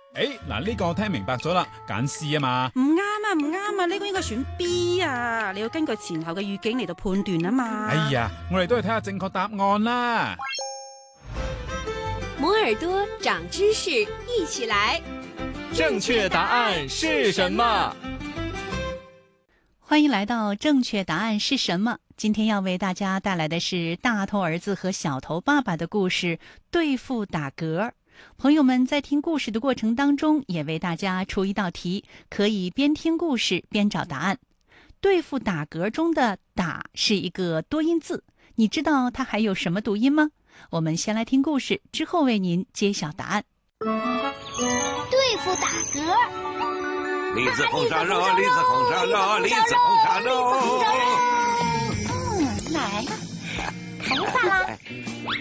嗱呢個我聽明白咗啦，揀 C 啊嘛。 唔啱啊，唔啱啊，呢個應該選 B 啊，你要根據前後嘅語境嚟到判斷啊嘛。 哎呀，我哋都係睇下正確答案啦。 摩耳朵長知識，一起來。 正確答案是什麼？ 歡迎來到正確答案是什麼？今天要為大家帶來的是大頭兒子和小頭爸爸的故事，對付打嗝。朋友們在聽故事的過程當中，也為大家出一道題，可以邊聽故事邊找答案。對付打嗝中的打是一個多音字，你知道它還有什麼讀音嗎？我們先來聽故事，之後為您揭曉答案。 對付打嗝。 栗子紅燒肉，栗子紅燒肉，栗子紅燒肉。 來了，看一下啦。